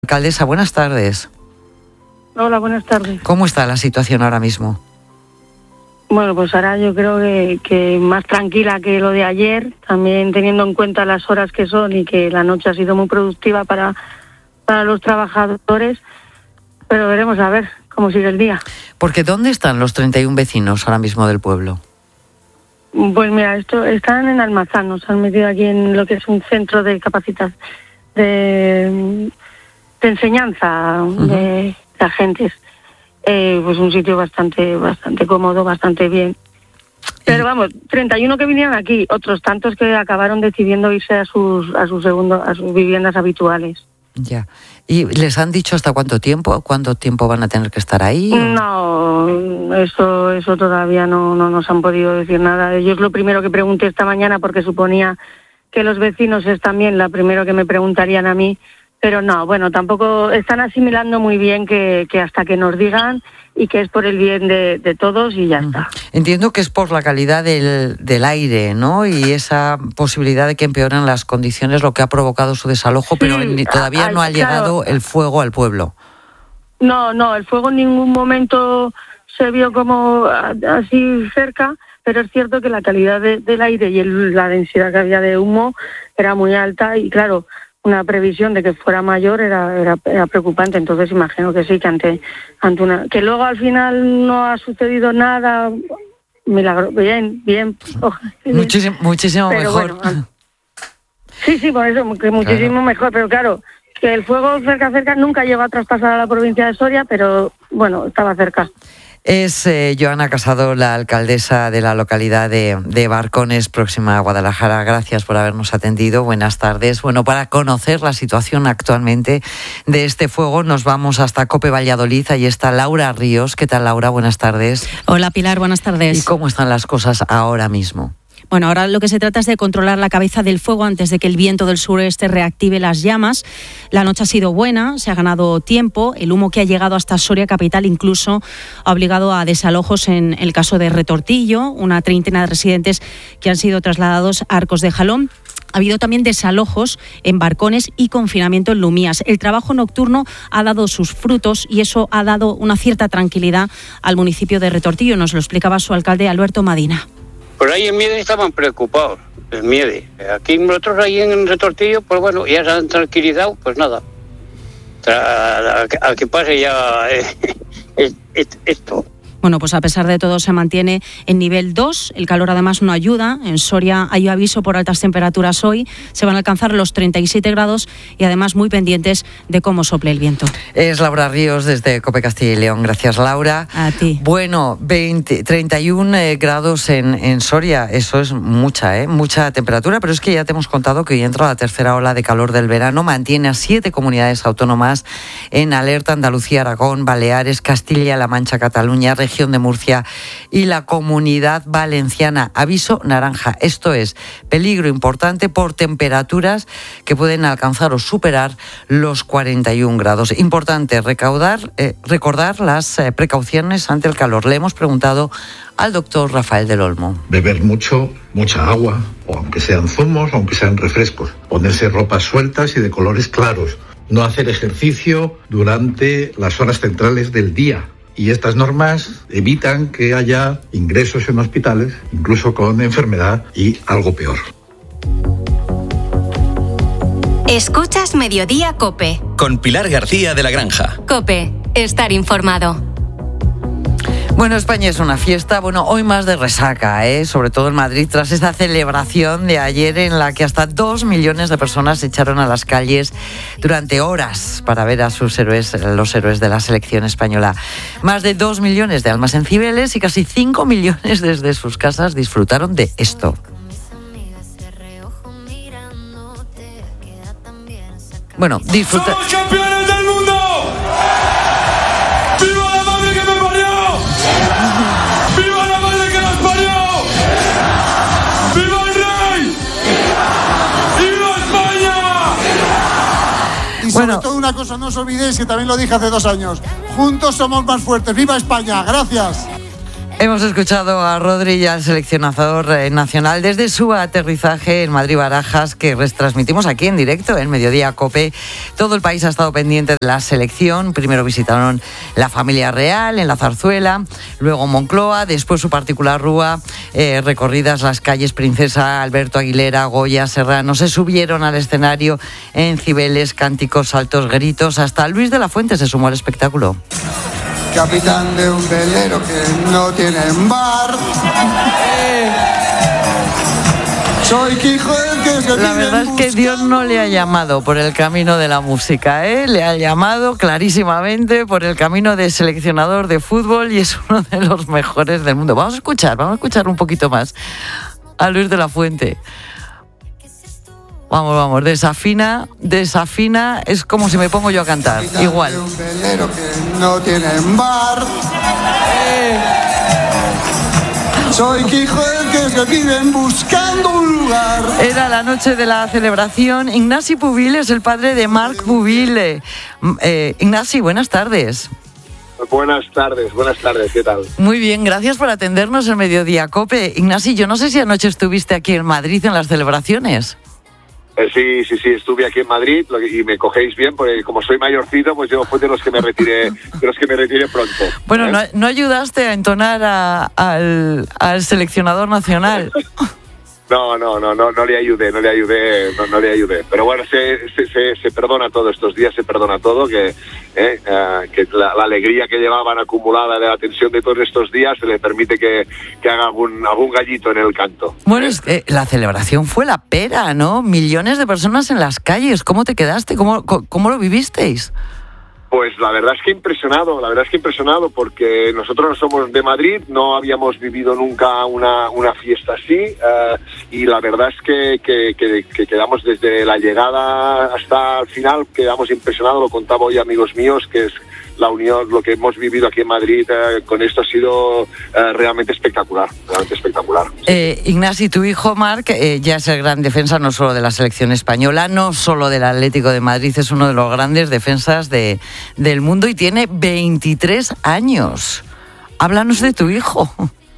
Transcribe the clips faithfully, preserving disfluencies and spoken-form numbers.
Alcaldesa, buenas tardes. Hola, buenas tardes. ¿Cómo está la situación ahora mismo? Bueno, pues ahora yo creo que, que más tranquila que lo de ayer, también teniendo en cuenta las horas que son y que la noche ha sido muy productiva para, para los trabajadores, pero veremos a ver cómo sigue el día. Porque ¿dónde están los treinta y uno vecinos ahora mismo del pueblo? Pues mira, esto están en Almazán, nos han metido aquí en lo que es un centro de capacitación, de, de enseñanza uh-huh. de, de agentes. Eh, pues un sitio bastante bastante cómodo, bastante bien. Pero vamos, treinta y uno que vinieron aquí, otros tantos que acabaron decidiendo irse a sus a sus segundo a sus viviendas habituales. Ya. ¿Y les han dicho hasta cuánto tiempo? ¿Cuánto tiempo van a tener que estar ahí? No, eso eso todavía no no nos han podido decir nada. Yo es lo primero que pregunté esta mañana porque suponía que los vecinos es también la primero que me preguntarían a mí. Pero no, bueno, tampoco están asimilando muy bien que, que hasta que nos digan y que es por el bien de, de todos y ya está. Entiendo que es por la calidad del, del aire, ¿no? Y esa posibilidad de que empeoren las condiciones lo que ha provocado su desalojo, sí, pero ni, todavía a, no ha claro, llegado el fuego al pueblo. No, no, el fuego en ningún momento se vio como así cerca, pero es cierto que la calidad de, del aire y el, la densidad que había de humo era muy alta y claro, una previsión de que fuera mayor era, era, era preocupante, entonces imagino que sí, que ante, ante una... Que luego al final no ha sucedido nada, milagro, bien, bien. Oh, bien. Muchísimo, muchísimo pero mejor. Bueno, sí, sí, por eso, que muchísimo claro. mejor, pero claro, que el fuego cerca, cerca nunca llegó a traspasar a la provincia de Soria, pero bueno, estaba cerca. Es eh, Joana Casado, la alcaldesa de la localidad de, de Barcones, próxima a Guadalajara. Gracias por habernos atendido. Buenas tardes. Bueno, para conocer la situación actualmente de este fuego, nos vamos hasta Cope Valladolid. Ahí está Laura Ríos. ¿Qué tal, Laura? Buenas tardes. Hola, Pilar. Buenas tardes. ¿Y cómo están las cosas ahora mismo? Bueno, ahora lo que se trata es de controlar la cabeza del fuego antes de que el viento del sureste reactive las llamas. La noche ha sido buena, se ha ganado tiempo. El humo que ha llegado hasta Soria capital incluso ha obligado a desalojos en el caso de Retortillo, una treintena de residentes que han sido trasladados a Arcos de Jalón. Ha habido también desalojos en Barcones y confinamiento en Lumías. El trabajo nocturno ha dado sus frutos y eso ha dado una cierta tranquilidad al municipio de Retortillo. Nos lo explicaba su alcalde Alberto Madina. Por ahí en Miede estaban preocupados, en Miede. Aquí nosotros ahí en Retortillo, pues bueno, ya se han tranquilizado, pues nada. Tra- a, a que pase ya eh, esto. Bueno, pues a pesar de todo se mantiene en nivel dos. El calor además no ayuda. En Soria hay aviso por altas temperaturas hoy. Se van a alcanzar los treinta y siete grados y además muy pendientes de cómo sople el viento. Es Laura Ríos desde Cope Castilla y León. Gracias, Laura. A ti. Bueno, veinte, treinta y uno eh, grados en, en Soria. Eso es mucha, ¿eh? Mucha temperatura, pero es que ya te hemos contado que hoy entra la tercera ola de calor del verano. Mantiene a siete comunidades autónomas en alerta: Andalucía, Aragón, Baleares, Castilla-La Mancha, Cataluña, Región de Murcia y la Comunidad Valenciana. Aviso naranja. Esto es peligro importante por temperaturas que pueden alcanzar o superar los cuarenta y uno grados. Importante recaudar, eh, recordar las eh, precauciones ante el calor. Le hemos preguntado al doctor Rafael del Olmo. Beber mucho, mucha agua, o aunque sean zumos, aunque sean refrescos. Ponerse ropas sueltas y de colores claros. No hacer ejercicio durante las horas centrales del día. Y estas normas evitan que haya ingresos en hospitales, incluso con enfermedad y algo peor. Escuchas Mediodía Cope. Con Pilar García de la Granja. Cope, estar informado. Bueno, España es una fiesta, bueno, hoy más de resaca, ¿eh? Sobre todo en Madrid, tras esa celebración de ayer en la que hasta dos millones de personas se echaron a las calles durante horas para ver a sus héroes, los héroes de la selección española. Más de dos millones de almas en Cibeles y casi cinco millones desde sus casas disfrutaron de esto. Bueno, disfrutar... ¡Somos campeones del mundo! ¡Viva la madre que me parió! ¡Viva la madre que nos parió! ¡Viva el rey! ¡Viva España! Y sobre bueno. todo una cosa, no os olvidéis que también lo dije hace dos años. Juntos somos más fuertes. ¡Viva España! ¡Gracias! Hemos escuchado a Rodri y al seleccionador nacional desde su aterrizaje en Madrid-Barajas, que retransmitimos aquí en directo en Mediodía COPE. Todo el país ha estado pendiente de la selección. Primero visitaron la familia real en la Zarzuela, luego Moncloa, después su particular rúa, eh, recorridas las calles Princesa, Alberto Aguilera, Goya, Serrano. Se subieron al escenario en Cibeles, cánticos, saltos, gritos. Hasta Luis de la Fuente se sumó al espectáculo. Capitán de un velero que no tiene bar. Soy Quijo el que se La verdad es que Dios no le ha llamado por el camino de la música, ¿eh? Le ha llamado clarísimamente por el camino de seleccionador de fútbol y es uno de los mejores del mundo. Vamos a escuchar, vamos a escuchar un poquito más a Luis de la Fuente. Vamos, vamos, desafina, desafina, es como si me pongo yo a cantar, igual. Un velero que no tiene bar. Soy Quijo el que se viven buscando un lugar. Era la noche de la celebración. Ignasi Pubil es el padre de Marc Pubil. Eh, eh, Ignasi, buenas tardes. Buenas tardes, buenas tardes, ¿qué tal? Muy bien, gracias por atendernos en Mediodía COPE. Ignasi, yo no sé si anoche estuviste aquí en Madrid en las celebraciones. Eh, sí, sí, sí, estuve aquí en Madrid y me cogéis bien porque como soy mayorcito, pues yo fui de los que me retiré, de los que me retiré pronto. Bueno, ¿eh? no, no ayudaste a entonar a, al, al seleccionador nacional. No, no, no, no, no le ayudé, no le ayudé, no, no le ayudé. Pero bueno, se, se, se, se perdona todo estos días, se perdona todo, que, eh, uh, que la, la alegría que llevaban acumulada de la tensión de todos estos días se le permite que, que haga algún, algún gallito en el canto. Bueno, ¿eh? es que la celebración fue la pera, ¿no? Millones de personas en las calles. ¿Cómo te quedaste? ¿Cómo, cómo, cómo lo vivisteis? Pues la verdad es que impresionado, la verdad es que impresionado porque nosotros no somos de Madrid, no habíamos vivido nunca una, una fiesta así uh, y la verdad es que, que, que, que quedamos desde la llegada hasta el final, quedamos impresionados, lo contaba hoy amigos míos, que es la unión, lo que hemos vivido aquí en Madrid uh, con esto ha sido uh, realmente espectacular, realmente espectacular. Eh, Ignasi, tu hijo Marc eh, ya es el gran defensa no solo de la selección española, no solo del Atlético de Madrid, es uno de los grandes defensas de, del mundo y tiene veintitrés años. Háblanos de tu hijo.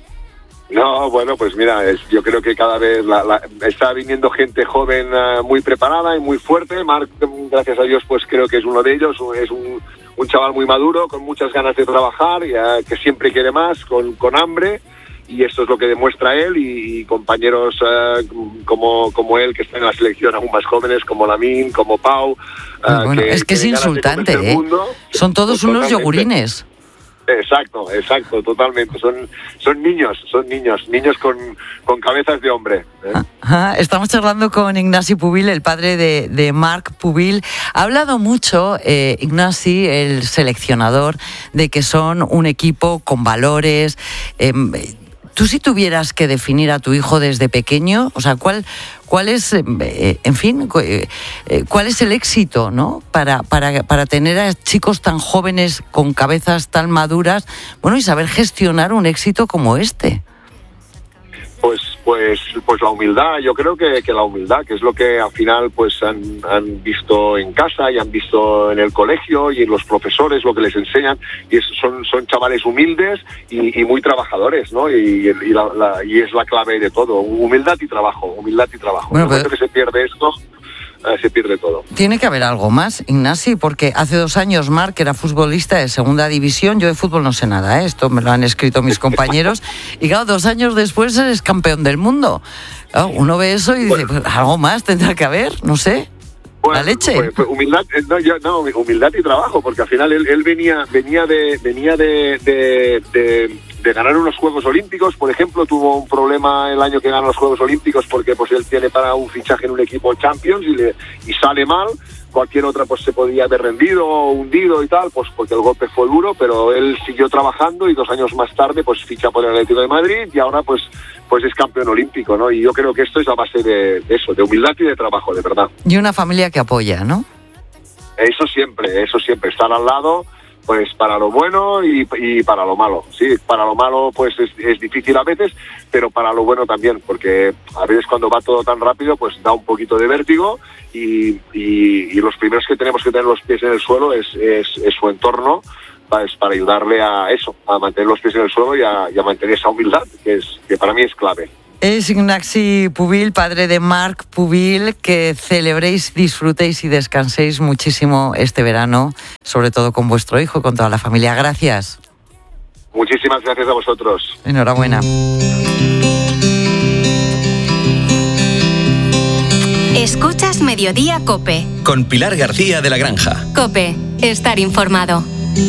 No, bueno, pues mira, es, yo creo que cada vez la, la, está viniendo gente joven uh, muy preparada y muy fuerte. Marc, gracias a Dios, pues creo que es uno de ellos, es un, un chaval muy maduro, con muchas ganas de trabajar, y, uh, que siempre quiere más, con, con hambre, y esto es lo que demuestra él y, y compañeros uh, como, como él, que están en la selección aún más jóvenes, como Lamine, como Pau. Uh, bueno, que, es que, que es insultante, ¿eh? Mundo. Son todos Totalmente. Unos yogurines. Exacto, exacto, totalmente. Son, son niños, son niños, niños con, con cabezas de hombre. ¿eh? Ajá. Estamos charlando con Ignasi Pubil, el padre de, de Marc Pubil. Ha hablado mucho, eh, Ignasi, el seleccionador, de que son un equipo con valores. Eh, Tú si tuvieras que definir a tu hijo desde pequeño, o sea, ¿cuál, cuál es, eh, en fin, eh, cuál es el éxito, ¿no? Para, para, para tener a chicos tan jóvenes con cabezas tan maduras, bueno, y saber gestionar un éxito como este. Pues, pues, pues la humildad, yo creo que, que la humildad, que es lo que al final pues han, han visto en casa y han visto en el colegio y en los profesores, lo que les enseñan, y es, son, son chavales humildes y, y muy trabajadores, ¿no? Y, y, la, la, y es la clave de todo, humildad y trabajo, humildad y trabajo. Bueno, pero... que se pierde esto, se pierde todo. Tiene que haber algo más, Ignasi, porque hace dos años Marc era futbolista de segunda división. Yo de fútbol no sé nada, ¿eh? Esto me lo han escrito mis compañeros. Y claro, dos años después eres campeón del mundo. Claro, uno ve eso y dice, bueno, pues algo más tendrá que haber, no sé. Bueno, la leche. Pues, pues, humildad, no, yo, no, humildad y trabajo, porque al final él, él venía, venía de, venía de, de, de, de ganar unos Juegos Olímpicos, por ejemplo, tuvo un problema el año que ganó los Juegos Olímpicos porque pues él tiene para un fichaje en un equipo Champions y, le, y sale mal. Cualquier otra pues se podía haber rendido o hundido y tal, pues porque el golpe fue duro, pero él siguió trabajando y dos años más tarde pues ficha por el Atlético de Madrid y ahora pues pues es campeón olímpico, ¿no? Y yo creo que esto es a base de, de eso, de humildad y de trabajo, de verdad. Y una familia que apoya, ¿no? Eso siempre, eso siempre, estar al lado, pues para lo bueno y, y para lo malo. Sí, para lo malo pues es, es difícil a veces, pero para lo bueno también, porque a veces cuando va todo tan rápido pues da un poquito de vértigo y, y, y los primeros que tenemos que tener los pies en el suelo es, es, es su entorno, pues para ayudarle a eso, a mantener los pies en el suelo y a, y a mantener esa humildad, que, es, que para mí es clave. Es Ignacy Pubil, padre de Marc Pubil, que celebréis, disfrutéis y descanséis muchísimo este verano, sobre todo con vuestro hijo y con toda la familia. Gracias. Muchísimas gracias a vosotros. Enhorabuena. Escuchas Mediodía COPE. Con Pilar García de la Granja. COPE, estar informado.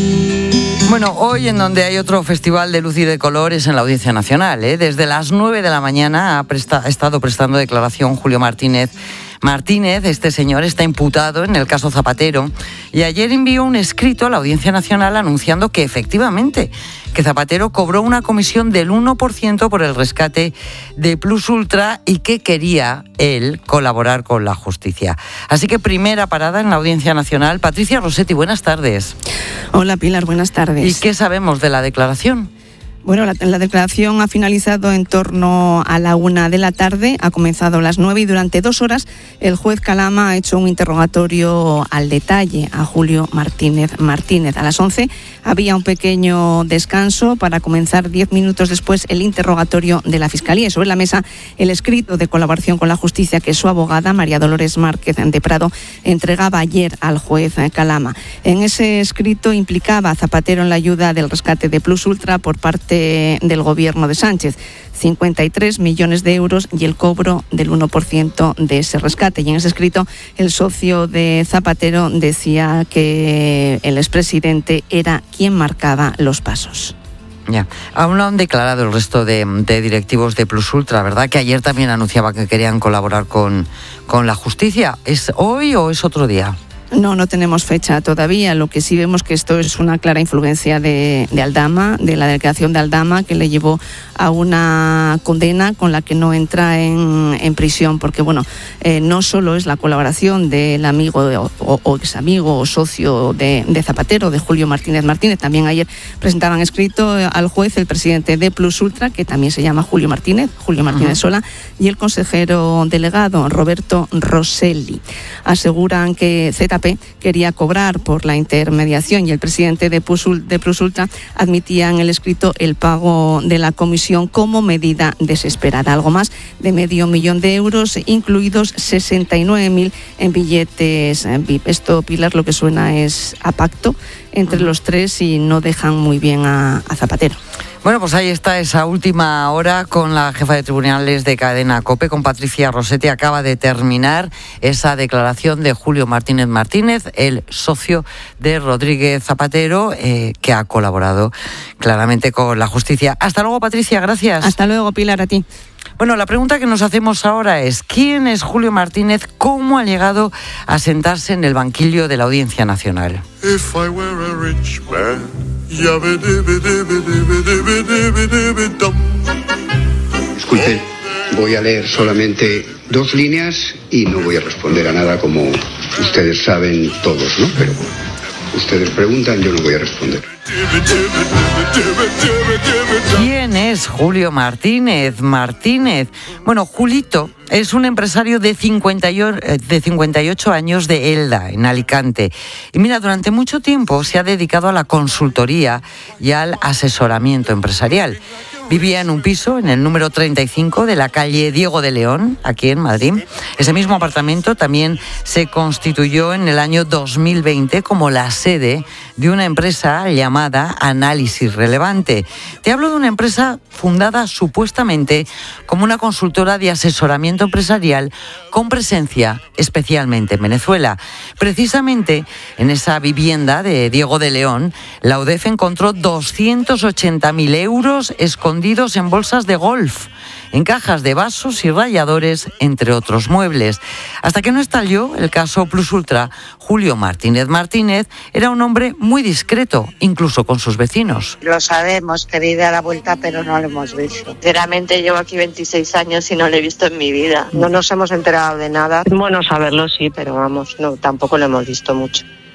Bueno, hoy en donde hay otro festival de luz y de colores en la Audiencia Nacional, ¿eh? Desde las nueve de la mañana ha, presta, ha estado prestando declaración Julio Martínez Martínez. Este señor está imputado en el caso Zapatero y ayer envió un escrito a la Audiencia Nacional anunciando que efectivamente que Zapatero cobró una comisión del uno por ciento por el rescate de Plus Ultra y que quería él colaborar con la justicia. Así que primera parada en la Audiencia Nacional. Patricia Rossetti, buenas tardes. Hola Pilar, buenas tardes. ¿Y qué sabemos de la declaración? Bueno, la, la declaración ha finalizado en torno a la una de la tarde, ha comenzado a las nueve y durante dos horas el juez Calama ha hecho un interrogatorio al detalle a Julio Martínez Martínez. A las once había un pequeño descanso para comenzar diez minutos después el interrogatorio de la Fiscalía. Y sobre la mesa el escrito de colaboración con la justicia que su abogada, María Dolores Márquez de Prado, entregaba ayer al juez Calama. En ese escrito implicaba a Zapatero en la ayuda del rescate de Plus Ultra por parte del gobierno de Sánchez, cincuenta y tres millones de euros y el cobro del uno por ciento de ese rescate. Y en ese escrito el socio de Zapatero decía que el expresidente era quien marcaba los pasos. Ya, aún no han declarado el resto de, de directivos de Plus Ultra, ¿verdad? Que ayer también anunciaba que querían colaborar con, con la justicia. ¿Es hoy o es otro día? No, no tenemos fecha todavía. Lo que sí vemos que esto es una clara influencia de, de Aldama, de la declaración de Aldama, que le llevó a una condena con la que no entra en, en prisión, porque bueno, eh, no solo es la colaboración del amigo de, o, o ex amigo o socio de, de Zapatero, de Julio Martínez Martínez. También ayer presentaban escrito al juez el presidente de Plus Ultra, que también se llama Julio Martínez, Julio Martínez uh-huh. Sola, y el consejero delegado Roberto Rosselli. Aseguran que Z P quería cobrar por la intermediación y el presidente de Plus Ultra admitía en el escrito el pago de la comisión como medida desesperada. Algo más de medio millón de euros, incluidos sesenta y nueve mil en billetes V I P. Esto, Pilar, lo que suena es a pacto entre los tres y no dejan muy bien a, a Zapatero. Bueno, pues ahí está esa última hora con la jefa de tribunales de Cadena COPE, con Patricia Rossetti. Acaba de terminar esa declaración de Julio Martínez Martínez, el socio de Rodríguez Zapatero, eh, que ha colaborado claramente con la justicia. Hasta luego, Patricia, gracias. Hasta luego, Pilar, a ti. Bueno, la pregunta que nos hacemos ahora es ¿quién es Julio Martínez? ¿Cómo ha llegado a sentarse en el banquillo de la Audiencia Nacional? If I were a rich man, disculpe, voy a leer solamente dos líneas y no voy a responder a nada, como ustedes saben todos, ¿no? Pero ustedes preguntan, yo no voy a responder. ¿Quién es Julio Martínez Martínez? Bueno, Julito es un empresario de cincuenta y ocho años de Elda, en Alicante. Y mira, durante mucho tiempo se ha dedicado a la consultoría y al asesoramiento empresarial. Vivía en un piso en el número treinta y cinco de la calle Diego de León, aquí en Madrid. Ese mismo apartamento también se constituyó en el año dos mil veinte como la sede de una empresa llamada Análisis Relevante. Te hablo de una empresa fundada supuestamente como una consultora de asesoramiento empresarial con presencia especialmente en Venezuela. Precisamente en esa vivienda de Diego de León, la U D E F encontró doscientos ochenta mil euros escondidos en bolsas de golf, en cajas de vasos y ralladores, entre otros muebles. Hasta que no estalló el caso Plus Ultra, Julio Martínez Martínez era un hombre muy discreto, incluso con sus vecinos. Lo sabemos, que vive a la vuelta, pero no lo hemos visto. Sinceramente, llevo aquí veintiséis años y no lo he visto en mi vida. No nos hemos enterado de nada. Bueno saberlo, sí, pero vamos, no, tampoco lo hemos visto mucho.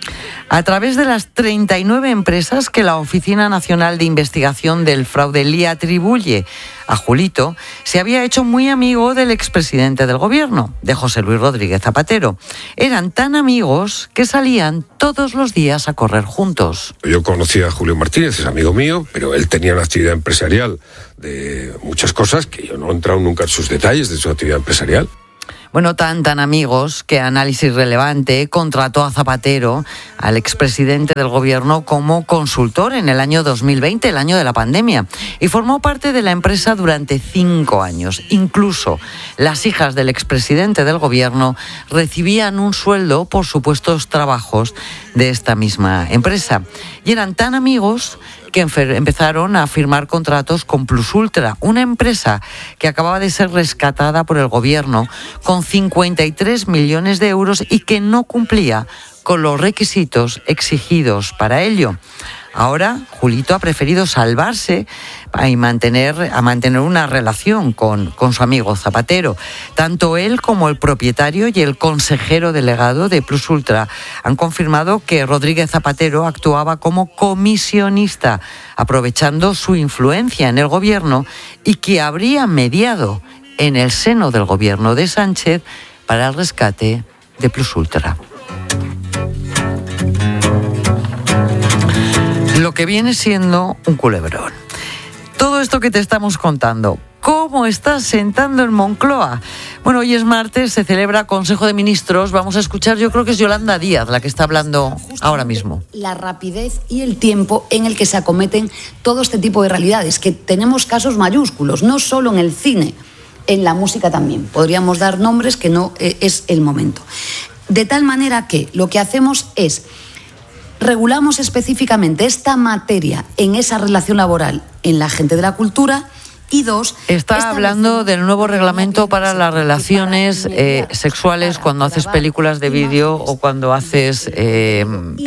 A través de las treinta y nueve empresas que la Oficina Nacional de Investigación del Fraude le atribuye a Julito, se había hecho muy amigo del expresidente del gobierno, de José Luis Rodríguez Zapatero. Eran tan amigos que salían todos los días a correr juntos. Yo conocí a Julio Martínez, es amigo mío, pero él tenía una actividad empresarial de muchas cosas que yo no he entrado nunca en sus detalles de su actividad empresarial. Bueno, tan tan amigos que Análisis Relevante contrató a Zapatero, al expresidente del gobierno, como consultor en el año dos mil veinte, el año de la pandemia, y formó parte de la empresa durante cinco años. Incluso las hijas del expresidente del gobierno recibían un sueldo por supuestos trabajos de esta misma empresa. Y eran tan amigos que empezaron a firmar contratos con Plus Ultra, una empresa que acababa de ser rescatada por el gobierno con cincuenta y tres millones de euros y que no cumplía con los requisitos exigidos para ello. Ahora, Julito ha preferido salvarse y mantener, a mantener una relación con, con su amigo Zapatero. Tanto él como el propietario y el consejero delegado de Plus Ultra han confirmado que Rodríguez Zapatero actuaba como comisionista, aprovechando su influencia en el gobierno, y que habría mediado en el seno del gobierno de Sánchez para el rescate de Plus Ultra. Lo que viene siendo un culebrón. Todo esto que te estamos contando, ¿cómo estás sentando en Moncloa? Bueno, hoy es martes, se celebra Consejo de Ministros. Vamos a escuchar, yo creo que es Yolanda Díaz la que está hablando ahora mismo. La rapidez y el tiempo en el que se acometen todo este tipo de realidades, que tenemos casos mayúsculos, no solo en el cine, en la música también. Podríamos dar nombres que no eh, es el momento. De tal manera que lo que hacemos es regulamos específicamente esta materia en esa relación laboral en la gente de la cultura. Y dos, está hablando del nuevo reglamento para las relaciones eh, sexuales cuando haces películas de vídeo o cuando haces eh,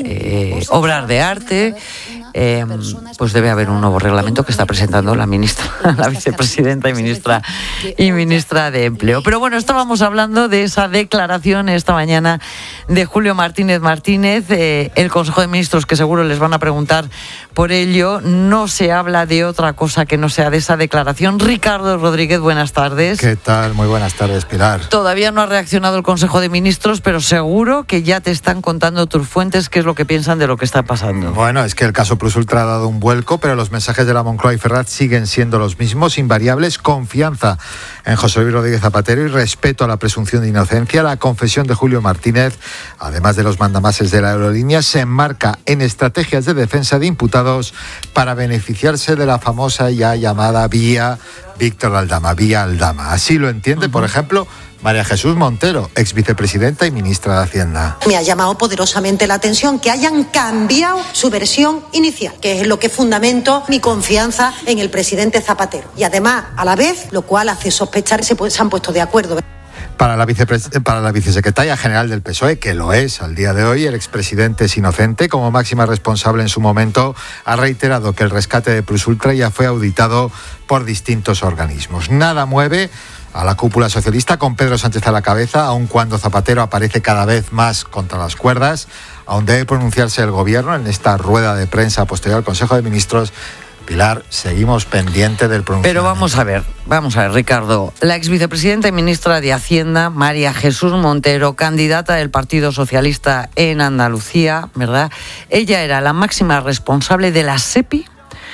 eh, obras de arte. Eh, pues debe haber un nuevo reglamento que está presentando la ministra, la vicepresidenta y ministra y ministra de Empleo. Pero bueno, estábamos hablando de esa declaración esta mañana de Julio Martínez Martínez, eh, el Consejo de Ministros, que seguro les van a preguntar por ello. No se habla de otra cosa que no sea de esa declaración. Ricardo Rodríguez, buenas tardes. ¿Qué tal? Muy buenas tardes, Pilar. Todavía no ha reaccionado el Consejo de Ministros, pero seguro que ya te están contando tus fuentes qué es lo que piensan de lo que está pasando. Bueno, es que el caso Plus Ultra ha dado un vuelco, pero los mensajes de la Moncloa y Ferraz siguen siendo los mismos, invariables: confianza en José Luis Rodríguez Zapatero y respeto a la presunción de inocencia. La confesión de Julio Martínez, además de los mandamases de la aerolínea, se enmarca en estrategias de defensa de imputados para beneficiarse de la famosa ya llamada vía Víctor Aldama, vía Aldama. Así lo entiende, por ejemplo, María Jesús Montero, ex vicepresidenta y ministra de Hacienda. Me ha llamado poderosamente la atención que hayan cambiado su versión inicial, que es lo que fundamento mi confianza en el presidente Zapatero. Y además, a la vez, lo cual hace sospechar que se, se han puesto de acuerdo. Para la, vicepres- para la vicesecretaria general del P S O E, que lo es al día de hoy, el expresidente es inocente. Como máxima responsable en su momento, ha reiterado que el rescate de Plus Ultra ya fue auditado por distintos organismos. Nada mueve a la cúpula socialista con Pedro Sánchez a la cabeza, aun cuando Zapatero aparece cada vez más contra las cuerdas. Aún debe pronunciarse el gobierno en esta rueda de prensa posterior al Consejo de Ministros. Pilar, seguimos pendiente del pronunciamiento. Pero vamos a ver, vamos a ver, Ricardo. La ex vicepresidenta y ministra de Hacienda, María Jesús Montero, candidata del Partido Socialista en Andalucía, ¿verdad? Ella era la máxima responsable de la SEPI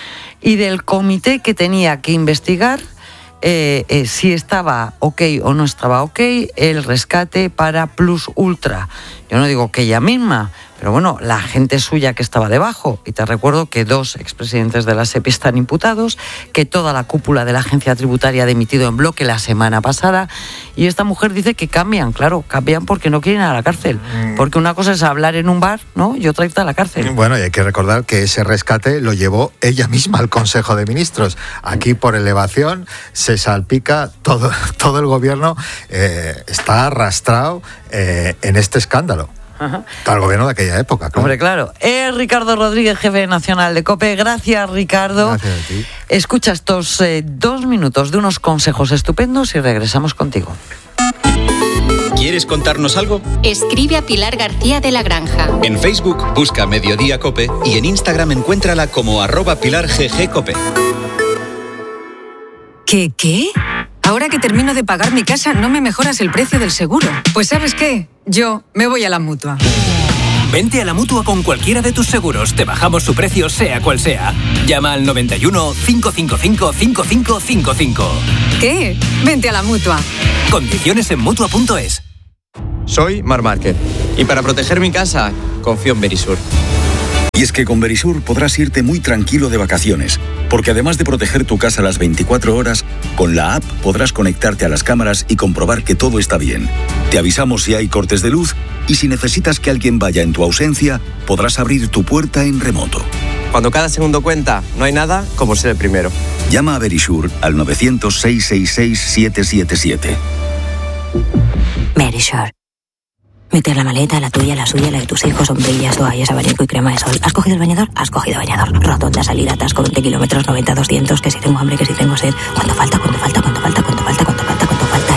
y del comité que tenía que investigar Eh, eh, si estaba ok o no estaba ok el rescate para Plus Ultra. Yo no digo que ella misma, pero bueno, la gente suya que estaba debajo. Y te recuerdo que dos expresidentes de la SEPI están imputados, que toda la cúpula de la agencia tributaria ha dimitido en bloque la semana pasada, y esta mujer dice que cambian, claro, cambian porque no quieren ir a la cárcel. Porque una cosa es hablar en un bar, ¿no? Y otra irte a la cárcel. Bueno, y hay que recordar que ese rescate lo llevó ella misma al Consejo de Ministros. Aquí, por elevación, se salpica todo, todo el gobierno, eh, está arrastrado eh, en este escándalo. Ajá. Al gobierno de aquella época, claro. Hombre, claro. Es Ricardo Rodríguez, jefe nacional de COPE. Gracias, Ricardo. Gracias a ti. Escucha estos eh, dos minutos de unos consejos estupendos y regresamos contigo. ¿Quieres contarnos algo? Escribe a Pilar García de la Granja. En Facebook busca Mediodía Cope y en Instagram encuéntrala como arroba Pilar G G Cope. ¿Qué, qué? Ahora que termino de pagar mi casa, ¿no me mejoras el precio del seguro? Pues ¿sabes qué? Yo me voy a la Mutua. Vente a la Mutua con cualquiera de tus seguros. Te bajamos su precio sea cual sea. Llama al noventa y uno, cinco cinco cinco, cinco cinco cinco cinco. ¿Qué? Vente a la Mutua. Condiciones en Mutua punto es. Soy Mar Márquez y para proteger mi casa confío en Verisur. Y es que con Verisur podrás irte muy tranquilo de vacaciones, porque además de proteger tu casa las veinticuatro horas, con la app podrás conectarte a las cámaras y comprobar que todo está bien. Te avisamos si hay cortes de luz y si necesitas que alguien vaya en tu ausencia, podrás abrir tu puerta en remoto. Cuando cada segundo cuenta, no hay nada como ser el primero. Llama a Verisur al novecientos, seiscientos sesenta y seis, siete siete siete. Verisur. Meter la maleta, la tuya, la suya, la de tus hijos, sombrillas, toallas, abanico y crema de sol. ¿Has cogido el bañador? Has cogido bañador. Rotonda, salida, atasco, veinte kilómetros, noventa, doscientos, que si tengo hambre, que si tengo sed. ¿Cuánto falta? ¿Cuánto falta? ¿Cuánto falta? ¿Cuánto falta? ¿Cuánto falta? ¿Cuánto falta?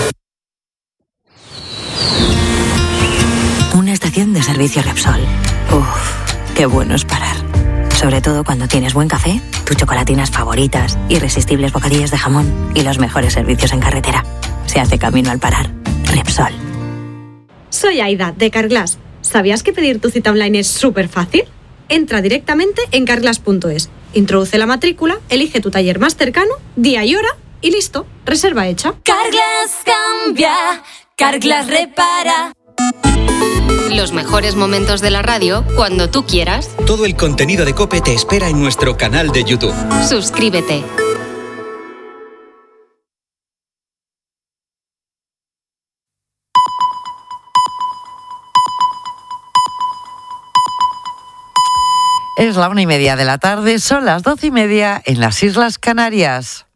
Y... Una estación de servicio Repsol. Uff, qué bueno es parar. Sobre todo cuando tienes buen café, tus chocolatinas favoritas, irresistibles bocadillos de jamón y los mejores servicios en carretera. Se hace camino al parar. Repsol. Soy Aida, de Carglass. ¿Sabías que pedir tu cita online es súper fácil? Entra directamente en carglass punto es, introduce la matrícula, elige tu taller más cercano, día y hora y listo, reserva hecha. Carglass cambia, Carglass repara. Los mejores momentos de la radio cuando tú quieras. Todo el contenido de COPE te espera en nuestro canal de YouTube. Suscríbete. Es la una y media de la tarde, son las doce y media en las Islas Canarias.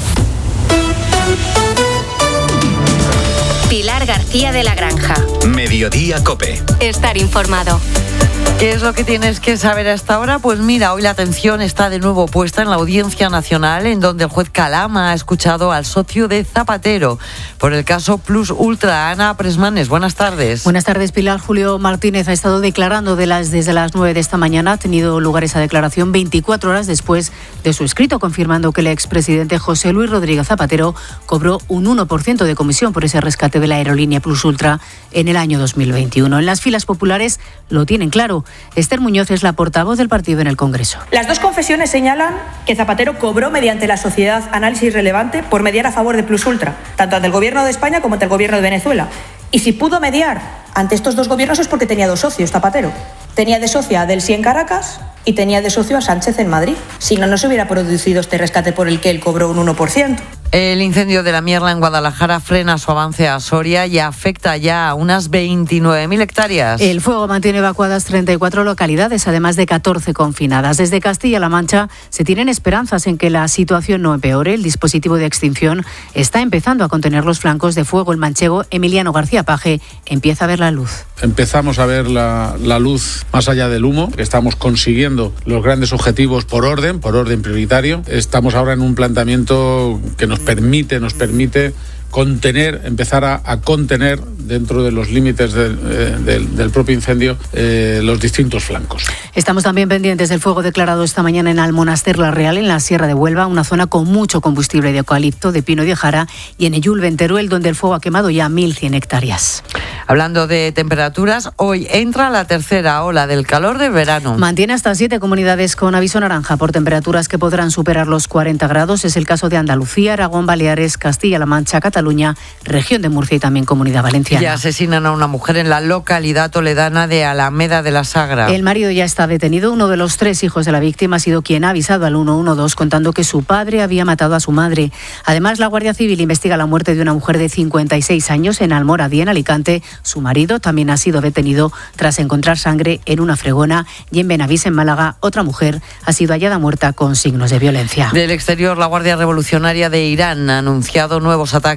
Pilar García de la Granja. Mediodía Cope. Estar informado. ¿Qué es lo que tienes que saber hasta ahora? Pues mira, hoy la atención está de nuevo puesta en la Audiencia Nacional, en donde el juez Calama ha escuchado al socio de Zapatero por el caso Plus Ultra. Ana Presmanes, buenas tardes. Buenas tardes, Pilar. Julio Martínez ha estado declarando de las, desde las nueve de esta mañana. Ha tenido lugar esa declaración veinticuatro horas después de su escrito, confirmando que el expresidente José Luis Rodríguez Zapatero cobró un uno por ciento de comisión por ese rescate de la aerolínea Plus Ultra en el año dos mil veintiuno. En las filas populares lo tienen claro. Esther Muñoz es la portavoz del partido en el Congreso. Las dos confesiones señalan que Zapatero cobró mediante la sociedad Análisis Relevante por mediar a favor de Plus Ultra, tanto ante el Gobierno de España como ante el Gobierno de Venezuela. Y si pudo mediar ante estos dos gobiernos es porque tenía dos socios, Zapatero. Tenía de socia a Delcy en Caracas y tenía de socio a Sánchez en Madrid. Si no, no se hubiera producido este rescate por el que él cobró un uno por ciento. El incendio de la Mierla en Guadalajara frena su avance a Soria y afecta ya a unas veintinueve mil hectáreas. El fuego mantiene evacuadas treinta y cuatro localidades, además de catorce confinadas. Desde Castilla-La Mancha se tienen esperanzas en que la situación no empeore. El dispositivo de extinción está empezando a contener los flancos de fuego. El manchego Emiliano García Paje empieza a ver la luz. Empezamos a ver la, la luz más allá del humo. Estamos consiguiendo los grandes objetivos por orden, por orden prioritario. Estamos ahora en un planteamiento que nos permite, nos permite contener, empezar a, a contener dentro de los límites del, eh, del, del propio incendio eh, los distintos flancos. Estamos también pendientes del fuego declarado esta mañana en Almonaster la Real, en la Sierra de Huelva, una zona con mucho combustible de eucalipto, de pino y de jara, y en Eyul, Venteruel, donde el fuego ha quemado ya mil cien hectáreas. Hablando de temperaturas, hoy entra la tercera ola del calor del verano. Mantiene hasta siete comunidades con aviso naranja por temperaturas que podrán superar los cuarenta grados. Es el caso de Andalucía, Aragón, Baleares, Castilla-La Mancha, Cataluña, región de Murcia y también Comunidad Valenciana. Ya asesinan a una mujer en la localidad toledana de Alameda de la Sagra. El marido ya está detenido. Uno de los tres hijos de la víctima ha sido quien ha avisado al ciento doce contando que su padre había matado a su madre. Además, la Guardia Civil investiga la muerte de una mujer de cincuenta y seis años en Almoradí, en Alicante. Su marido también ha sido detenido tras encontrar sangre en una fregona. Y en Benavís, en Málaga, otra mujer ha sido hallada muerta con signos de violencia. Del exterior, la Guardia Revolucionaria de Irán ha anunciado nuevos ataques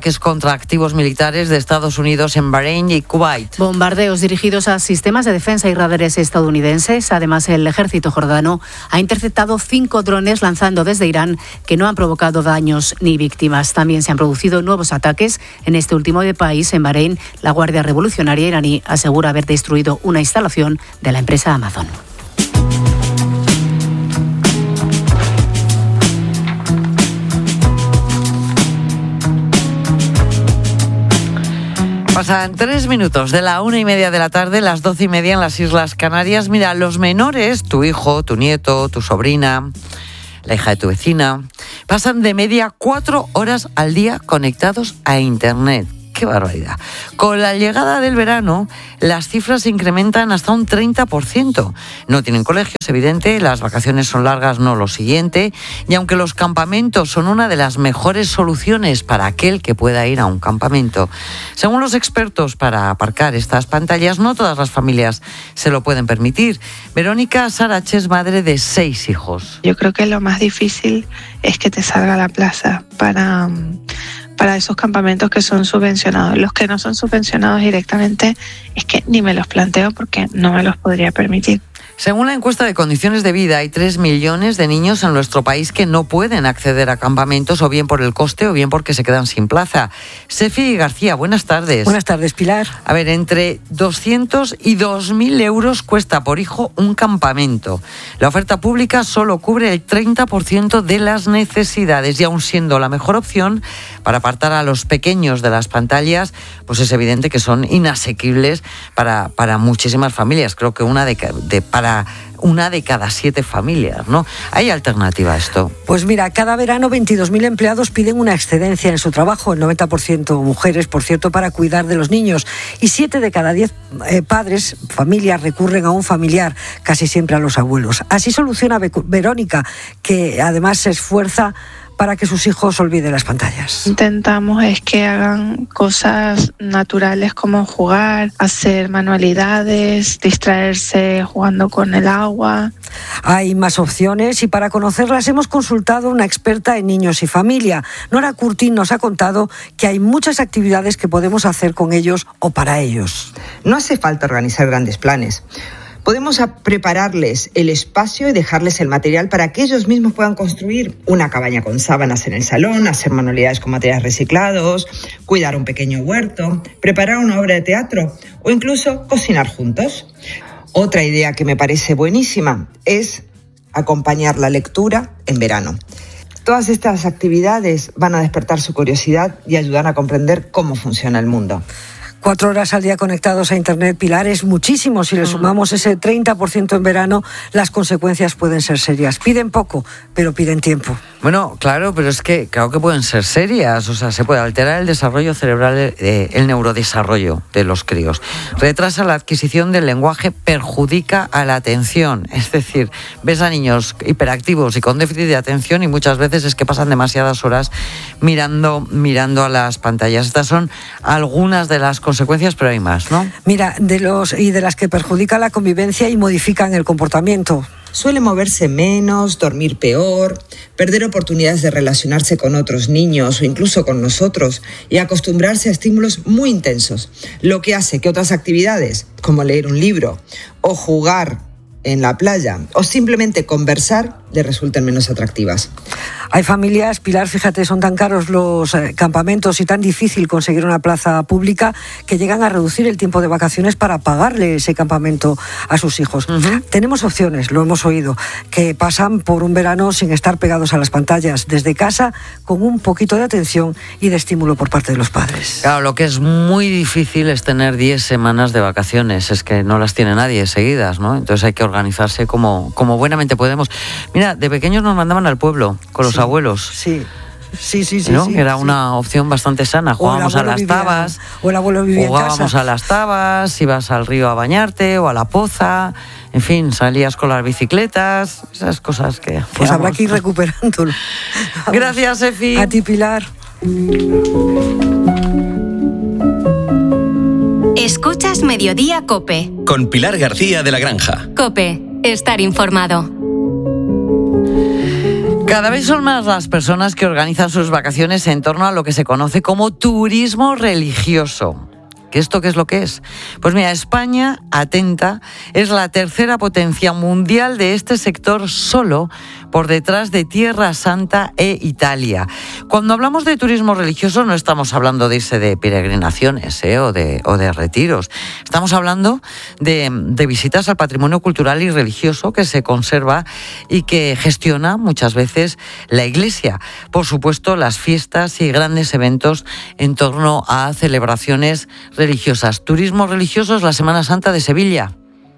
ataques contra activos militares de Estados Unidos en Bahrein y Kuwait. Bombardeos dirigidos a sistemas de defensa y radares estadounidenses. Además, el ejército jordano ha interceptado cinco drones lanzando desde Irán que no han provocado daños ni víctimas. También se han producido nuevos ataques en este último país, en Bahrein. La Guardia Revolucionaria iraní asegura haber destruido una instalación de la empresa Amazon. Pasan tres minutos de la una y media de la tarde, las doce y media en las Islas Canarias. Mira, los menores, tu hijo, tu nieto, tu sobrina, la hija de tu vecina, pasan de media cuatro horas al día conectados a Internet. ¡Qué barbaridad! Con la llegada del verano, las cifras se incrementan hasta un treinta por ciento. No tienen colegio, es evidente, las vacaciones son largas, no lo siguiente, y aunque los campamentos son una de las mejores soluciones para aquel que pueda ir a un campamento, según los expertos, para aparcar estas pantallas, no todas las familias se lo pueden permitir. Verónica Sarach es madre de seis hijos. Yo creo que lo más difícil es que te salga a la plaza para... para esos campamentos que son subvencionados. Los que no son subvencionados directamente es que ni me los planteo porque no me los podría permitir. Según la encuesta de condiciones de vida, hay tres millones de niños en nuestro país que no pueden acceder a campamentos, o bien por el coste o bien porque se quedan sin plaza. Sefi García, buenas tardes. Buenas tardes, Pilar. A ver, entre doscientos y dos mil euros cuesta por hijo un campamento. La oferta pública solo cubre el treinta por ciento de las necesidades y aun siendo la mejor opción para apartar a los pequeños de las pantallas, pues es evidente que son inasequibles para, para muchísimas familias. Creo que una de, de para una de cada siete familias, ¿no? ¿Hay alternativa a esto? Pues mira, cada verano veintidós mil empleados piden una excedencia en su trabajo, el noventa por ciento mujeres, por cierto, para cuidar de los niños. Y siete de cada diez eh, padres, familias, recurren a un familiar, casi siempre a los abuelos. Así soluciona Verónica, que además se esfuerza para que sus hijos olviden las pantallas. Intentamos es que hagan cosas naturales como jugar, hacer manualidades, distraerse jugando con el agua. Hay más opciones y para conocerlas hemos consultado a una experta en niños y familia. Nora Curtin nos ha contado que hay muchas actividades que podemos hacer con ellos o para ellos. No hace falta organizar grandes planes. Podemos prepararles el espacio y dejarles el material para que ellos mismos puedan construir una cabaña con sábanas en el salón, hacer manualidades con materiales reciclados, cuidar un pequeño huerto, preparar una obra de teatro o incluso cocinar juntos. Otra idea que me parece buenísima es acompañar la lectura en verano. Todas estas actividades van a despertar su curiosidad y ayudar a comprender cómo funciona el mundo. Cuatro horas al día conectados a Internet, Pilar, es muchísimo. Si le sumamos ese treinta por ciento en verano, las consecuencias pueden ser serias. Piden poco, pero piden tiempo. Bueno, claro, pero es que claro que pueden ser serias. O sea, se puede alterar el desarrollo cerebral, eh, el neurodesarrollo de los críos. Retrasa la adquisición del lenguaje, perjudica a la atención. Es decir, ves a niños hiperactivos y con déficit de atención y muchas veces es que pasan demasiadas horas mirando, mirando a las pantallas. Estas son algunas de las consecuencias, pero hay más, ¿no? Mira, de los y de las que perjudican la convivencia y modifican el comportamiento. Suele moverse menos, dormir peor, perder oportunidades de relacionarse con otros niños o incluso con nosotros y acostumbrarse a estímulos muy intensos, lo que hace que otras actividades, como leer un libro o jugar en la playa o simplemente conversar, le resulten menos atractivas. Hay familias, Pilar, fíjate, son tan caros los eh, campamentos y tan difícil conseguir una plaza pública que llegan a reducir el tiempo de vacaciones para pagarle ese campamento a sus hijos. Uh-huh. Tenemos opciones, lo hemos oído, que pasan por un verano sin estar pegados a las pantallas, desde casa, con un poquito de atención y de estímulo por parte de los padres. Claro, lo que es muy difícil es tener diez semanas de vacaciones, es que no las tiene nadie seguidas, ¿no? Entonces hay que organizarse como, como buenamente podemos. Mira, de pequeños nos mandaban al pueblo con los sí, abuelos. Sí. Sí, sí, sí. ¿No? sí Era sí. una opción bastante sana. Jugábamos a las vivía, tabas. O el abuelo vivía Jugábamos en casa. a las tabas, ibas al río a bañarte o a la poza. En fin, salías con las bicicletas. Esas cosas que hacíamos. Pues habrá que ir recuperándolo. Gracias, Efi. A ti, Pilar. Escuchas Mediodía COPE. Con Pilar García de la Granja. COPE. Estar informado. Cada vez son más las personas que organizan sus vacaciones en torno a lo que se conoce como turismo religioso. ¿Qué esto qué es lo que es? Pues mira, España, atenta, es la tercera potencia mundial de este sector, solo por detrás de Tierra Santa e Italia. Cuando hablamos de turismo religioso no estamos hablando de irse de peregrinaciones ¿eh? o, de, o de retiros. Estamos hablando de, de visitas al patrimonio cultural y religioso que se conserva y que gestiona muchas veces la Iglesia. Por supuesto, las fiestas y grandes eventos en torno a celebraciones religiosas. Turismo religioso es la Semana Santa de Sevilla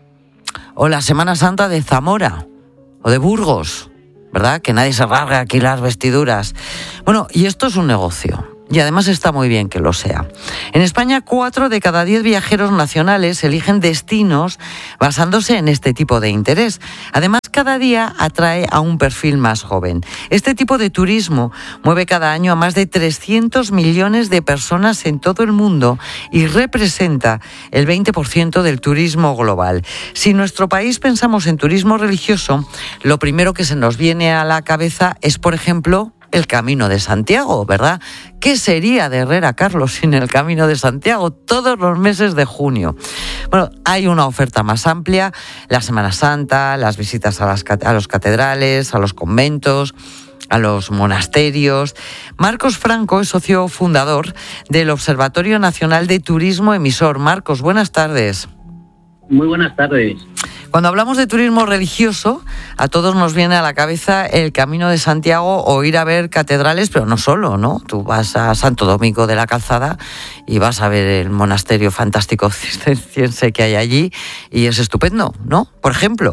o la Semana Santa de Zamora o de Burgos, ¿verdad? Que nadie se rasga aquí las vestiduras. Bueno, y esto es un negocio. Y además está muy bien que lo sea. En España, cuatro de cada diez viajeros nacionales eligen destinos basándose en este tipo de interés. Además, cada día atrae a un perfil más joven. Este tipo de turismo mueve cada año a más de trescientos millones de personas en todo el mundo y representa el veinte por ciento del turismo global. Si en nuestro país pensamos en turismo religioso, lo primero que se nos viene a la cabeza es, por ejemplo, el Camino de Santiago, ¿verdad? ¿Qué sería de Herrera, Carlos, sin el Camino de Santiago todos los meses de junio? Bueno, hay una oferta más amplia, la Semana Santa, las visitas a, las, a los catedrales, a los conventos, a los monasterios. Marcos Franco es socio fundador del Observatorio Nacional de Turismo Emisor. Marcos, buenas tardes. Muy buenas tardes. Cuando hablamos de turismo religioso, a todos nos viene a la cabeza el Camino de Santiago o ir a ver catedrales, pero no solo, ¿no? Tú vas a Santo Domingo de la Calzada y vas a ver el monasterio fantástico cisterciense que hay allí y es estupendo, ¿no? Por ejemplo.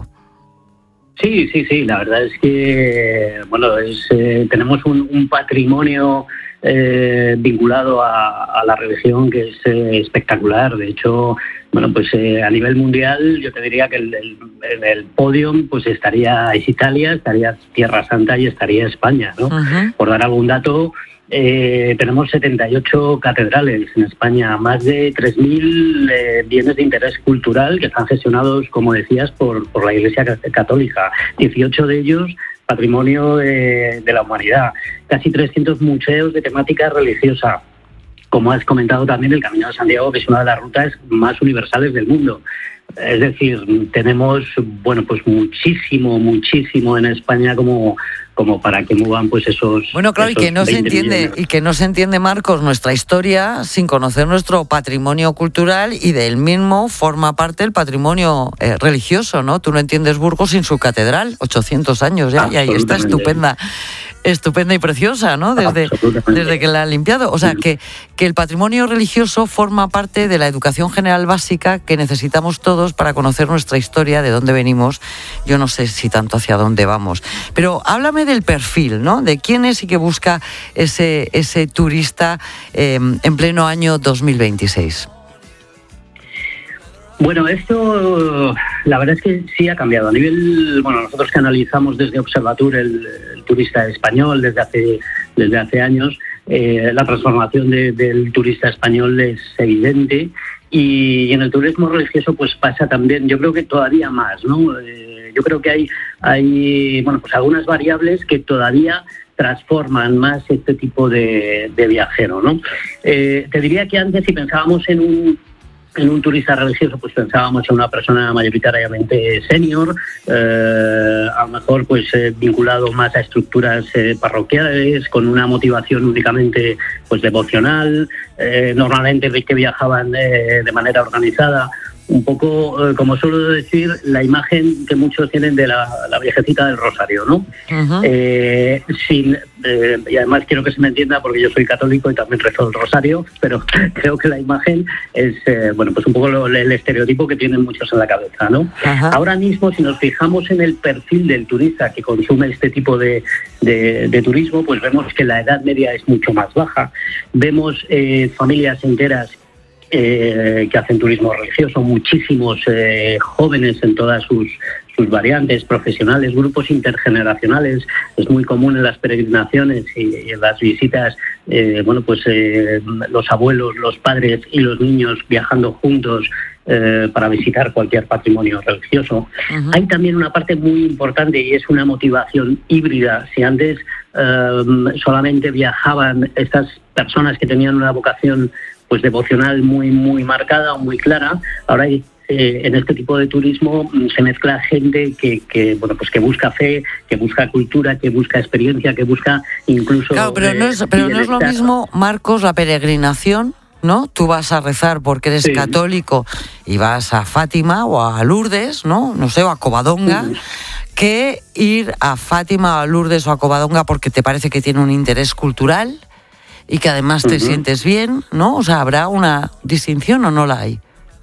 Sí, sí, sí. La verdad es que, bueno, es, eh, tenemos un, un patrimonio eh, vinculado a, a la religión que es eh, espectacular. De hecho, bueno, pues eh, a nivel mundial yo te diría que el, el, en el podium pues estaría es Italia, estaría Tierra Santa y estaría España, ¿no? Uh-huh. Por dar algún dato, eh, tenemos setenta y ocho catedrales en España, más de tres mil eh, bienes de interés cultural que están gestionados, como decías, por, por la Iglesia Católica, dieciocho de ellos patrimonio de, de la humanidad, casi trescientos museos de temática religiosa. Como has comentado también, el Camino de Santiago, que es una de las rutas más universales del mundo. Es decir, tenemos, bueno, pues muchísimo, muchísimo en España como, como para que muevan pues esos. Bueno, claro, esos y que no se entiende, millones. y que no se entiende, Marcos, nuestra historia sin conocer nuestro patrimonio cultural, y del mismo forma parte el patrimonio eh, religioso, ¿no? Tú no entiendes Burgos sin su catedral, ochocientos años ya, y ahí está estupenda. Estupenda y preciosa, ¿no? Desde, desde que la han limpiado. O sea, que, que el patrimonio religioso forma parte de la educación general básica que necesitamos todos para conocer nuestra historia, de dónde venimos. Yo no sé si tanto hacia dónde vamos. Pero háblame del perfil, ¿no? De quién es y qué busca ese, ese turista eh, en pleno año dos mil veintiséis. Bueno, esto la verdad es que sí ha cambiado. A nivel, bueno, nosotros que analizamos desde Observatur el, el turista español desde hace desde hace años, eh, la transformación de, del turista español es evidente, y en el turismo religioso pues pasa también, yo creo que todavía más, ¿no? Eh, yo creo que hay hay bueno pues algunas variables que todavía transforman más este tipo de, de viajero, ¿no? Eh, te diría que antes, si pensábamos en un En un turista religioso, pues pensábamos en una persona mayoritariamente senior, eh, a lo mejor pues eh, vinculado más a estructuras eh, parroquiales, con una motivación únicamente pues devocional, eh, normalmente que viajaban eh, de manera organizada. Un poco, eh, como suelo decir, la imagen que muchos tienen de la, la viejecita del Rosario, ¿no? Uh-huh. Eh, sin, eh, y además quiero que se me entienda, porque yo soy católico y también rezo el Rosario, pero creo que la imagen es, eh, bueno, pues un poco lo, el estereotipo que tienen muchos en la cabeza, ¿no? Uh-huh. Ahora mismo, si nos fijamos en el perfil del turista que consume este tipo de, de, de turismo, pues vemos que la edad media es mucho más baja. Vemos eh, familias enteras Eh, que hacen turismo religioso, muchísimos eh, jóvenes en todas sus, sus variantes, profesionales, grupos intergeneracionales. Es muy común en las peregrinaciones y, y en las visitas, eh, bueno, pues eh, los abuelos, los padres y los niños viajando juntos eh, para visitar cualquier patrimonio religioso. Uh-huh. Hay también una parte muy importante y es una motivación híbrida. Si antes eh, solamente viajaban estas personas que tenían una vocación pues devocional muy muy marcada o muy clara, ahora hay Eh, en este tipo de turismo se mezcla gente que, que bueno pues que busca fe, que busca cultura, que busca experiencia, que busca incluso... Claro, pero no es, pero no es lo mismo, Marcos, la peregrinación, ¿no? Tú vas a rezar porque eres sí. católico y vas a Fátima o a Lourdes, ¿no? No sé, o a Covadonga, sí. que ir a Fátima, a Lourdes o a Covadonga porque te parece que tiene un interés cultural y que además te uh-huh. sientes bien, ¿no? O sea, ¿habrá una distinción o no la hay?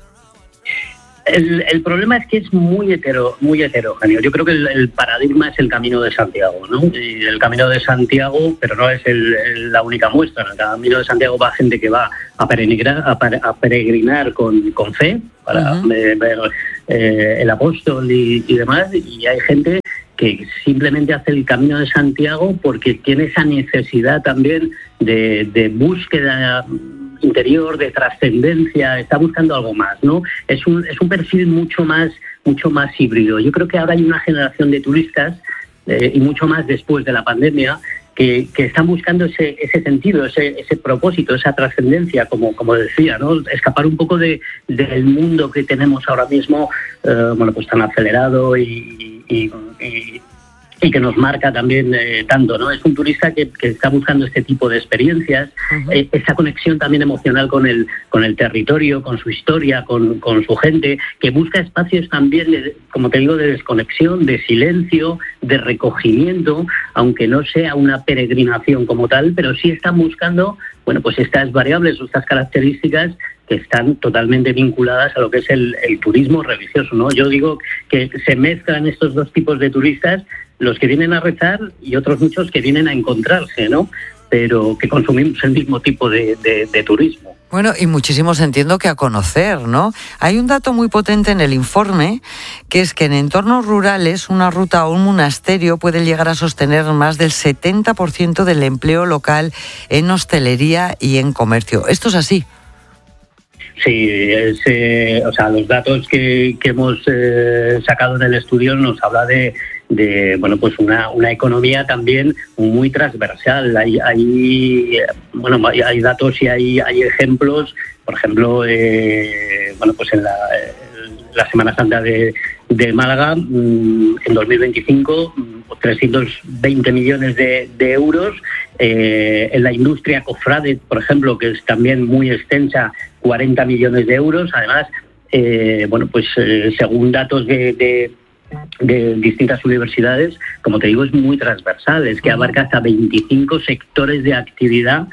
El, el problema es que es muy hetero, muy heterogéneo. Yo creo que el, el paradigma es el Camino de Santiago, ¿no? Y el Camino de Santiago, pero no es el, el, la única muestra. En el Camino de Santiago va gente que va a peregrinar, a, a peregrinar con, con fe, para uh-huh. ver, ver eh, el apóstol y, y demás, y hay gente que simplemente hace el Camino de Santiago porque tiene esa necesidad también de, de búsqueda interior, de trascendencia, está buscando algo más, ¿no? Es un es un perfil mucho más mucho más híbrido. Yo creo que ahora hay una generación de turistas eh, y mucho más después de la pandemia que, que están buscando ese ese sentido, ese ese propósito, esa trascendencia, como como decía, ¿no? Escapar un poco de del mundo que tenemos ahora mismo, eh, bueno, pues tan acelerado y, y, y y que nos marca también eh, tanto, ¿no? Es un turista que, que está buscando este tipo de experiencias, uh-huh. eh, esa conexión también emocional con el con el territorio, con su historia, con, con su gente, que busca espacios también, de, como te digo, de desconexión, de silencio, de recogimiento, aunque no sea una peregrinación como tal, pero sí están buscando, bueno, pues estas variables o estas características que están totalmente vinculadas a lo que es el, el turismo religioso, ¿no? Yo digo que se mezclan estos dos tipos de turistas, los que vienen a rezar y otros muchos que vienen a encontrarse, ¿no? Pero que consumimos el mismo tipo de, de, de turismo. Bueno, y muchísimos entiendo que a conocer, ¿no? Hay un dato muy potente en el informe, que es que en entornos rurales una ruta o un monasterio puede llegar a sostener más del setenta por ciento del empleo local en hostelería y en comercio. ¿Esto es así? Sí, es, eh, o sea, los datos que, que hemos eh, sacado en el estudio nos habla de, de bueno, pues una, una economía también muy transversal. Hay, hay bueno, hay, hay datos y hay, hay ejemplos, por ejemplo, eh, bueno, pues en la, la Semana Santa de, de Málaga, en dos mil veinticinco, trescientos veinte millones de, de euros. Eh, en la industria cofrade, por ejemplo, que es también muy extensa, cuarenta millones de euros. Además, eh, bueno, pues eh, según datos de, de, de distintas universidades, como te digo, es muy transversal, es que abarca hasta veinticinco sectores de actividad,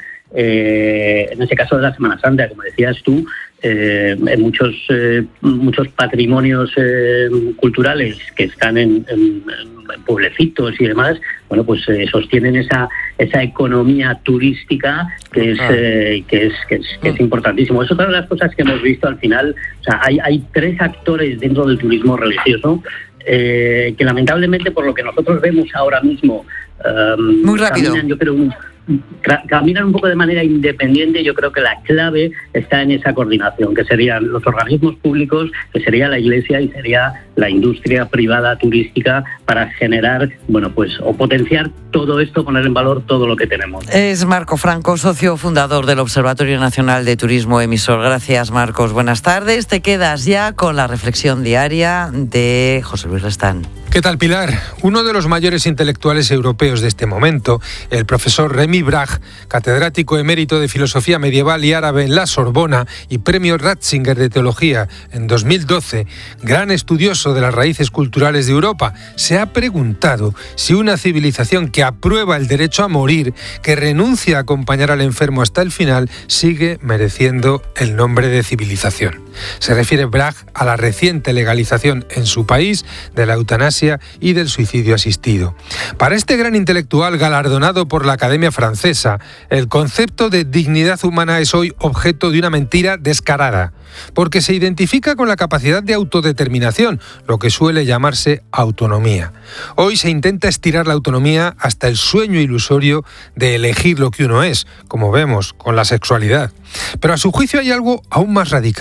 eh, en ese caso de la Semana Santa, como decías tú, eh, en muchos eh, muchos patrimonios eh, culturales que están en, en, en pueblecitos y demás, bueno, pues eh, sostienen esa esa economía turística que es, eh, que es que es que es importantísimo. Es otra de las cosas que hemos visto al final. O sea, hay hay tres actores dentro del turismo religioso eh, que lamentablemente, por lo que nosotros vemos ahora mismo, um, muy rápido, caminan, yo creo, un, caminan un poco de manera independiente. Yo creo que la clave está en esa coordinación, que serían los organismos públicos, que sería la Iglesia y sería la industria privada turística, para generar, bueno, pues, o potenciar todo esto, poner en valor todo lo que tenemos. Es Marco Franco, socio fundador del Observatorio Nacional de Turismo Emisor. Gracias, Marcos. Buenas tardes. Te quedas ya con la reflexión diaria de José Luis Restán. ¿Qué tal, Pilar? Uno de los mayores intelectuales europeos de este momento, el profesor Remy Bragg, catedrático emérito de Filosofía Medieval y Árabe en la Sorbona y premio Ratzinger de Teología en dos mil doce, gran estudioso de las raíces culturales de Europa, se ha preguntado si una civilización que aprueba el derecho a morir, que renuncia a acompañar al enfermo hasta el final, sigue mereciendo el nombre de civilización. Se refiere Bragg a la reciente legalización en su país de la eutanasia y del suicidio asistido. Para este gran intelectual galardonado por la Academia Francesa, el concepto de dignidad humana es hoy objeto de una mentira descarada, porque se identifica con la capacidad de autodeterminación, lo que suele llamarse autonomía. Hoy se intenta estirar la autonomía hasta el sueño ilusorio de elegir lo que uno es, como vemos con la sexualidad. Pero a su juicio hay algo aún más radical.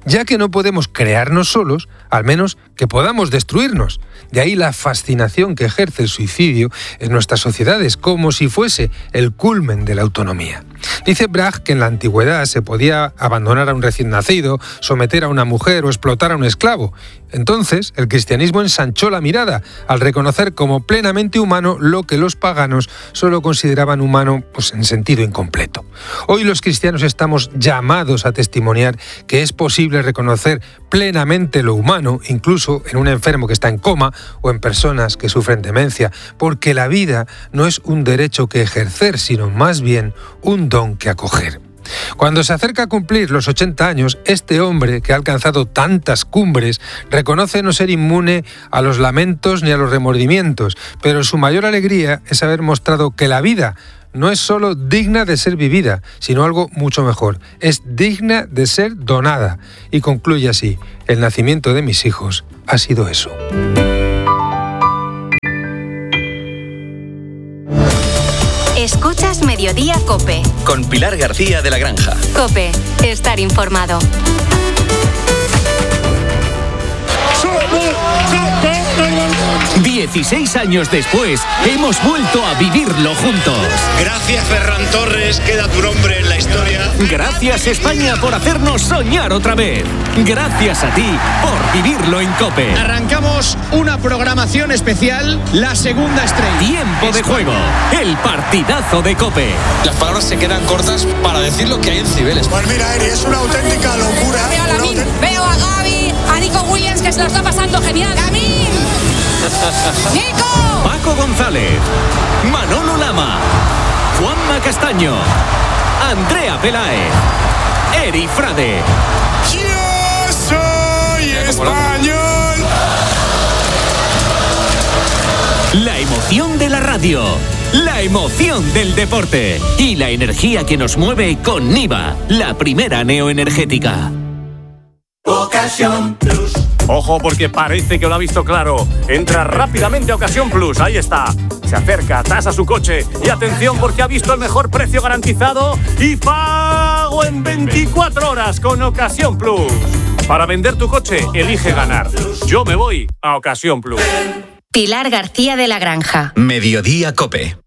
ya que no podemos crearnos solos, al menos que podamos destruirnos. De ahí la fascinación que ejerce el suicidio en nuestras sociedades, como si fuese el culmen de la autonomía. Dice Bragg que en la antigüedad se podía abandonar a un recién nacido, someter a una mujer o explotar a un esclavo. Entonces, el cristianismo ensanchó la mirada al reconocer como plenamente humano lo que los paganos solo consideraban humano, pues, en sentido incompleto. Hoy los cristianos estamos llamados a testimoniar que es posible reconocer plenamente lo humano, incluso en un enfermo que está en coma o en personas que sufren demencia, porque la vida no es un derecho que ejercer, sino más bien un don que acoger. Cuando se acerca a cumplir los ochenta años, este hombre, que ha alcanzado tantas cumbres, reconoce no ser inmune a los lamentos ni a los remordimientos, pero su mayor alegría es haber mostrado que la vida no es solo digna de ser vivida, sino algo mucho mejor, es digna de ser donada. Y concluye así: el nacimiento de mis hijos ha sido eso. Escuchas Mediodía COPE. Con Pilar García de la Granja. COPE, estar informado. dieciséis años después, hemos vuelto a vivirlo juntos. Gracias, Ferran Torres, queda tu nombre en la historia. Gracias, España, por hacernos soñar otra vez. Gracias a ti por vivirlo en COPE. Arrancamos una programación especial, la segunda estrella. Tiempo de juego, el partidazo de COPE. Las palabras se quedan cortas para decir lo que hay en Cibeles. Pues mira, Eri, es una auténtica locura. Veo a Lamin, autént... veo a Gaby, a Nico Williams, que se lo está pasando genial. ¡Lamin! ¡Nico! Paco González, Manolo Lama, Juanma Castaño, Andrea Peláez, Eri Frade. ¡Yo soy español! La emoción de la radio, la emoción del deporte y la energía que nos mueve con Niva, la primera neoenergética. Ocasión Plus. Ojo, porque parece que lo ha visto claro. Entra rápidamente a Ocasión Plus, ahí está. Se acerca, tasa su coche y atención porque ha visto el mejor precio garantizado y pago en veinticuatro horas con Ocasión Plus. Para vender tu coche, elige ganar. Yo me voy a Ocasión Plus. Pilar García de la Granja. Mediodía COPE.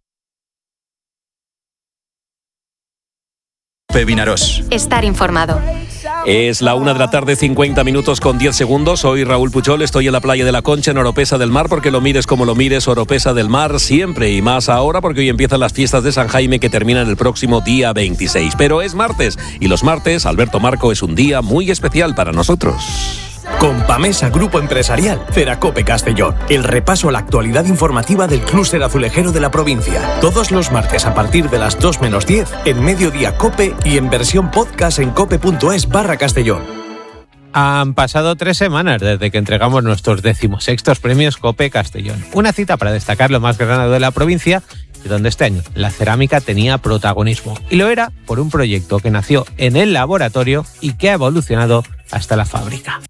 Vinaros. Estar informado. Es la una de la tarde, cincuenta minutos con diez segundos. Soy Raúl Puchol, estoy en la playa de La Concha, en Oropesa del Mar, porque lo mires como lo mires, Oropesa del Mar siempre, y más ahora porque hoy empiezan las fiestas de San Jaime que terminan el próximo día veintiséis. Pero es martes, y los martes, Alberto Marco, es un día muy especial para nosotros. Con Pamesa Grupo Empresarial, Ceracope Castellón. El repaso a la actualidad informativa del clúster azulejero de la provincia. Todos los martes a partir de las dos menos diez en Mediodía COPE y en versión podcast en cope.es barra Castellón. Han pasado tres semanas desde que entregamos nuestros decimosextos premios COPE Castellón. Una cita para destacar lo más granado de la provincia y donde este año la cerámica tenía protagonismo. Y lo era por un proyecto que nació en el laboratorio y que ha evolucionado hasta la fábrica.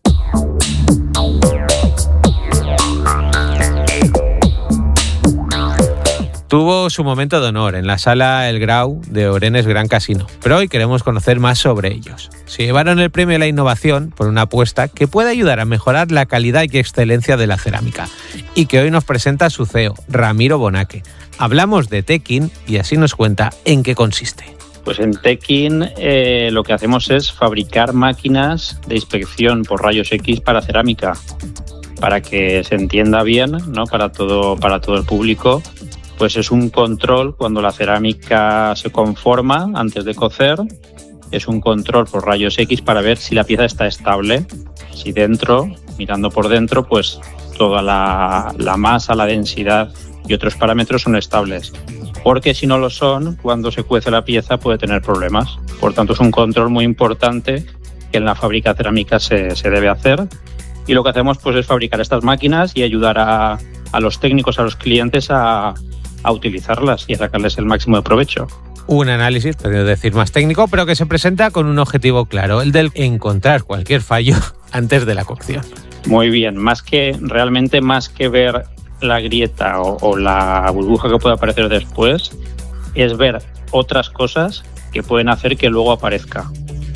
Tuvo su momento de honor en la sala El Grau de Orenes Gran Casino, pero hoy queremos conocer más sobre ellos. Se llevaron el premio a la innovación por una apuesta que puede ayudar a mejorar la calidad y excelencia de la cerámica, y que hoy nos presenta su C E O, Ramiro Bonaque. Hablamos de Tekin y así nos cuenta en qué consiste. Pues en Tekin eh, lo que hacemos es fabricar máquinas de inspección por rayos X para cerámica, para que se entienda bien, ¿no? Para todo, para todo el público. Pues es un control cuando la cerámica se conforma antes de cocer, es un control por rayos X para ver si la pieza está estable, si dentro, mirando por dentro, pues toda la, la masa, la densidad y otros parámetros son estables. Porque si no lo son, cuando se cuece la pieza puede tener problemas. Por tanto, es un control muy importante que en la fábrica cerámica se, se debe hacer. Y lo que hacemos pues es fabricar estas máquinas y ayudar a, a los técnicos, a los clientes a, a utilizarlas y a sacarles el máximo de provecho. Un análisis, podría decir más técnico, pero que se presenta con un objetivo claro, el de encontrar cualquier fallo antes de la cocción. Muy bien, más que realmente más que ver la grieta o, o la burbuja que puede aparecer después, es ver otras cosas que pueden hacer que luego aparezca.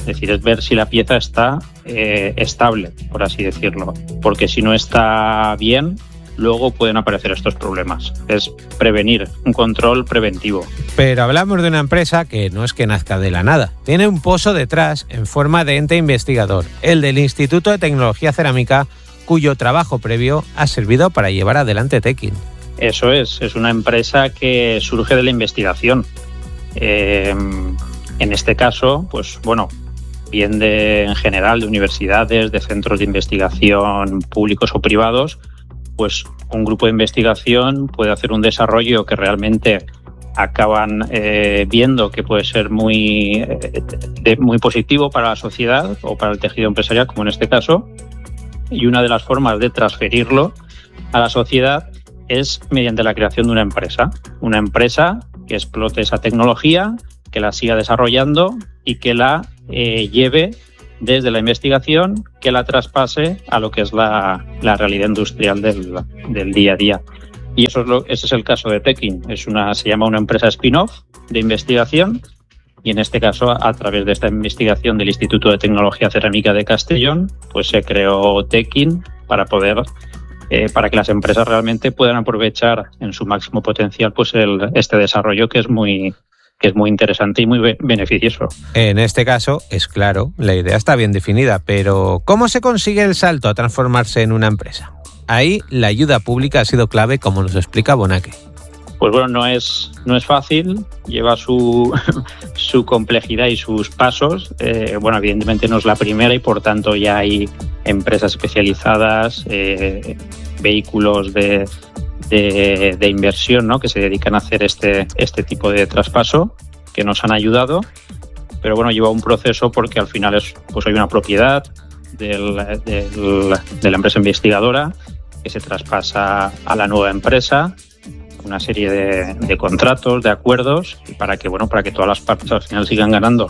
Es decir, es ver si la pieza está eh, estable, por así decirlo. Porque si no está bien, luego pueden aparecer estos problemas. Es prevenir, un control preventivo. Pero hablamos de una empresa que no es que nazca de la nada. Tiene un pozo detrás en forma de ente investigador, el del Instituto de Tecnología Cerámica, cuyo trabajo previo ha servido para llevar adelante Tekin. Eso es, es una empresa que surge de la investigación. Eh, en este caso, pues bueno, bien de, en general de universidades, de centros de investigación públicos o privados, pues un grupo de investigación puede hacer un desarrollo que realmente acaban eh, viendo que puede ser muy, eh, de, muy positivo para la sociedad o para el tejido empresarial, como en este caso, y una de las formas de transferirlo a la sociedad es mediante la creación de una empresa. Una empresa que explote esa tecnología, que la siga desarrollando y que la eh, lleve desde la investigación, que la traspase a lo que es la, la realidad industrial del, del día a día. Y eso es lo, ese es el caso de Tekin. Es una, se llama una empresa spin-off de investigación y en este caso, a través de esta investigación del Instituto de Tecnología Cerámica de Castellón, pues se creó Tekin para poder, eh, para que las empresas realmente puedan aprovechar en su máximo potencial pues el, este desarrollo que es muy que es muy interesante y muy be- beneficioso. En este caso, es claro, la idea está bien definida, pero ¿cómo se consigue el salto a transformarse en una empresa? Ahí la ayuda pública ha sido clave, como nos explica Bonaque. Pues bueno, no es, no es fácil, lleva su, su complejidad y sus pasos. Eh, bueno, evidentemente no es la primera y por tanto ya hay empresas especializadas, eh, vehículos de, de, de inversión, ¿no?, que se dedican a hacer este, este tipo de traspaso, que nos han ayudado. Pero bueno, lleva un proceso porque al final es, pues hay una propiedad del, del, de la empresa investigadora que se traspasa a la nueva empresa, una serie de, de contratos, de acuerdos, para que bueno, para que todas las partes al final sigan ganando.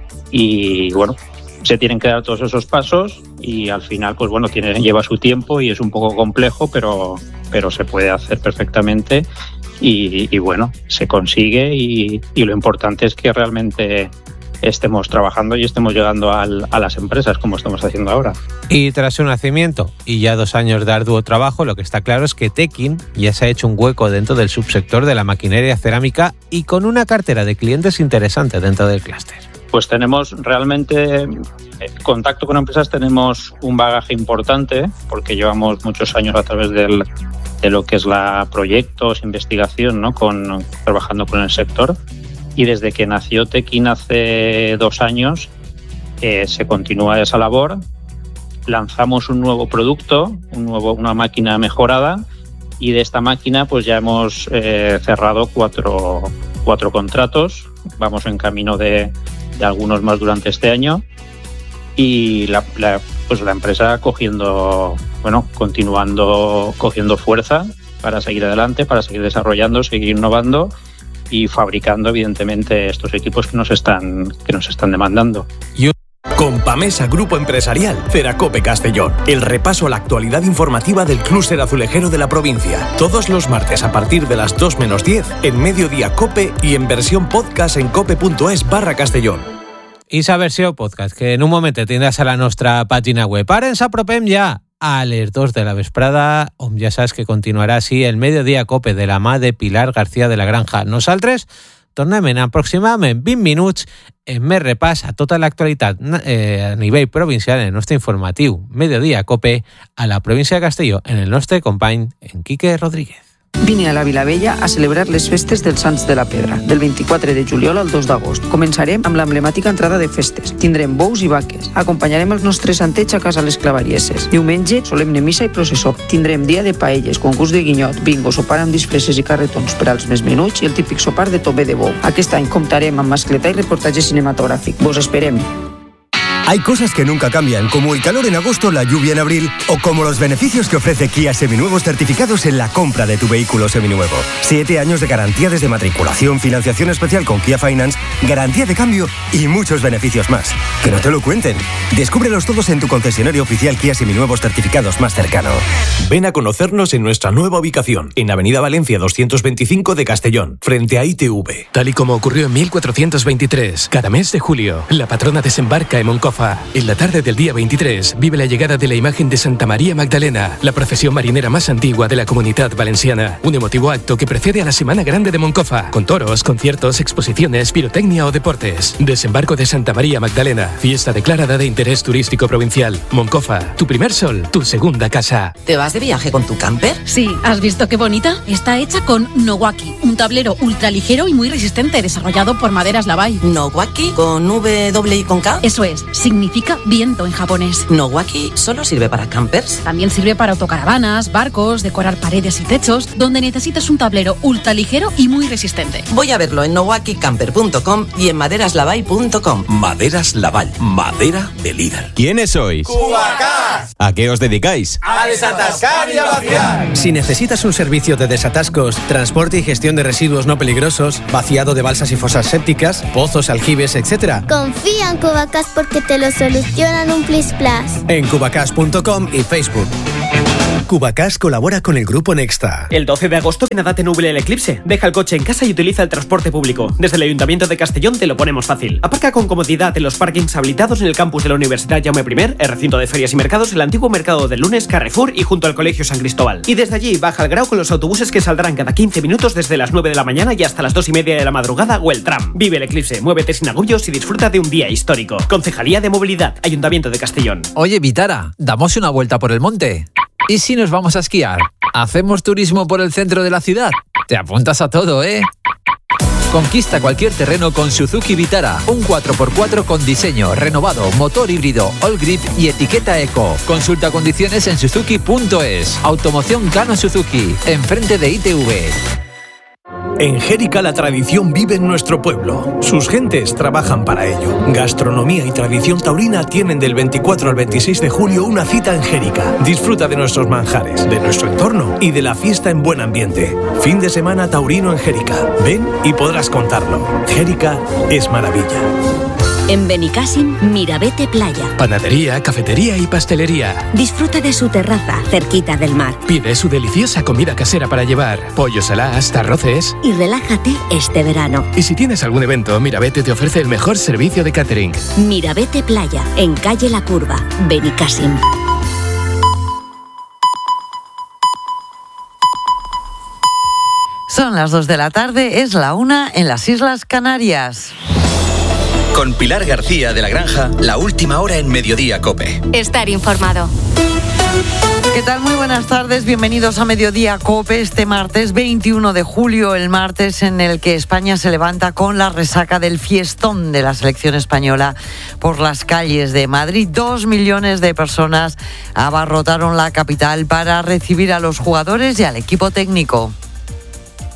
Y bueno, se tienen que dar todos esos pasos y al final, pues bueno, tiene, lleva su tiempo y es un poco complejo, pero, pero se puede hacer perfectamente y, y bueno, se consigue y, y lo importante es que realmente estemos trabajando y estemos llegando al, a las empresas como estamos haciendo ahora. Y tras su nacimiento y ya dos años de arduo trabajo, lo que está claro es que Tekin ya se ha hecho un hueco dentro del subsector de la maquinaria cerámica y con una cartera de clientes interesante dentro del clúster. Pues tenemos realmente eh, contacto con empresas, tenemos un bagaje importante porque llevamos muchos años a través del, de lo que es la proyectos, investigación, ¿no?, con, trabajando con el sector. Y desde que nació Tekin hace dos años eh, se continúa esa labor. Lanzamos un nuevo producto, un nuevo, una máquina mejorada y de esta máquina pues ya hemos eh, cerrado cuatro, cuatro contratos. Vamos en camino de, de algunos más durante este año y la, la, pues la empresa cogiendo, bueno, continuando cogiendo fuerza para seguir adelante, para seguir desarrollando, seguir innovando y fabricando evidentemente estos equipos que nos están que nos están demandando. Con Pamesa Grupo Empresarial, Ceracope Castellón. El repaso a la actualidad informativa del clúster azulejero de la provincia. Todos los martes a partir de las dos menos diez en Mediodía Cope y en versión podcast en cope.es barra Castellón. I sa versió podcast, que en un moment tindràs a la nostra pàgina web. Ara ens apropem ja a les dos de la vesprada, on ja saps que continuarà així el Mediodía Cope de la mà de Pilar García de la Granja. Nosaltres tornem en aproximadament vint minuts en més repàs a tota l'actualitat eh, a nivell provincial en el nostre informatiu Mediodía Cope a la província de Castelló, en el nostre company en Quique Rodríguez. Vine a la Vilavella a celebrar les festes dels Sants de la Pedra, del vint-i-quatre de juliol al dos d'agost. Començarem amb l'emblemàtica entrada de festes. Tindrem bous i vaques. Acompanyarem els nostres santets a casa les Clavarieses. Diumenge, solemne missa i processó. Tindrem dia de paelles, concurs de guinyot, bingo, sopar amb disfresses i carretons per als més menuts i el típic sopar de tobe de bou. Aquest any comptarem amb mascletà i reportatge cinematogràfic. Vos esperem. Hay cosas que nunca cambian, como el calor en agosto, la lluvia en abril, o como los beneficios que ofrece Kia Seminuevos certificados en la compra de tu vehículo seminuevo. Siete años de garantía desde matriculación, financiación especial con Kia Finance, garantía de cambio y muchos beneficios más. Que no te lo cuenten. Descúbrelos todos en tu concesionario oficial Kia Seminuevos certificados más cercano. Ven a conocernos en nuestra nueva ubicación, en Avenida Valencia doscientos veinticinco de Castellón, frente a I T V. Tal y como ocurrió en mil cuatrocientos veintitrés, cada mes de julio, la patrona desembarca en Moncofa. En la tarde del día veintitrés, vive la llegada de la imagen de Santa María Magdalena, la procesión marinera más antigua de la Comunidad Valenciana. Un emotivo acto que precede a la Semana Grande de Moncofa, con toros, conciertos, exposiciones, pirotecnia o deportes. Desembarco de Santa María Magdalena, fiesta declarada de interés turístico provincial. Moncofa, tu primer sol, tu segunda casa. ¿Te vas de viaje con tu camper? Sí, ¿has visto qué bonita? Está hecha con Nowaki, un tablero ultraligero y muy resistente, desarrollado por Maderas Lavai. ¿Nowaki? ¿Con V, doble I, con K? Eso es, significa viento en japonés. ¿Nowaki solo sirve para campers? También sirve para autocaravanas, barcos, decorar paredes y techos, donde necesitas un tablero ultraligero y muy resistente. Voy a verlo en nowaki camper punto com y en maderas lavai punto com. Maderas Laval, madera de líder. ¿Quiénes sois? ¡Cubacás! ¿A qué os dedicáis? ¡A desatascar y a vaciar! Si necesitas un servicio de desatascos, transporte y gestión de residuos no peligrosos, vaciado de balsas y fosas sépticas, pozos, aljibes, etcétera, confía en Cubacás porque te lo solucionan un plis plas. En cubacás punto com y Facebook. Cubacás colabora con el Grupo Nexta. El doce de agosto, nada te nuble el eclipse. Deja el coche en casa y utiliza el transporte público. Desde el Ayuntamiento de Castellón te lo ponemos fácil. Aparca con comodidad en los parkings habilitados en el campus de la Universidad Jaume I, el recinto de ferias y mercados, el antiguo mercado del lunes, Carrefour y junto al Colegio San Cristóbal. Y desde allí baja al Grau con los autobuses que saldrán cada quince minutos desde las nueve de la mañana y hasta las dos y media de la madrugada o el tram. Vive el eclipse, muévete sin agobios y disfruta de un día histórico. Concejalía de Movilidad, Ayuntamiento de Castellón. Oye, Vitara, ¿damos una vuelta por el monte? ¿Y si nos vamos a esquiar? ¿Hacemos turismo por el centro de la ciudad? Te apuntas a todo, ¿eh? Conquista cualquier terreno con Suzuki Vitara. Un cuatro por cuatro con diseño, renovado, motor híbrido, all grip y etiqueta eco. Consulta condiciones en suzuki punto es. Automoción Kano Suzuki, enfrente de I T V. En Jérica la tradición vive en nuestro pueblo. Sus gentes trabajan para ello. Gastronomía y tradición taurina tienen del veinticuatro al veintiséis de julio una cita en Jérica. Disfruta de nuestros manjares, de nuestro entorno y de la fiesta en buen ambiente. Fin de semana taurino en Jérica. Ven y podrás contarlo. Jérica es maravilla. En Benicassim, Mirabete Playa. Panadería, cafetería y pastelería. Disfruta de su terraza, cerquita del mar. Pide su deliciosa comida casera para llevar. Pollos alas, arroces. Y relájate este verano. Y si tienes algún evento, Mirabete te ofrece el mejor servicio de catering. Mirabete Playa, en calle La Curva, Benicassim. Son las dos de la tarde, es la una en las Islas Canarias. Con Pilar García de la Granja, la última hora en Mediodía COPE. Estar informado. ¿Qué tal? Muy buenas tardes, bienvenidos a Mediodía COPE este martes veintiuno de julio, el martes en el que España se levanta con la resaca del fiestón de la selección española por las calles de Madrid. Dos millones de personas abarrotaron la capital para recibir a los jugadores y al equipo técnico.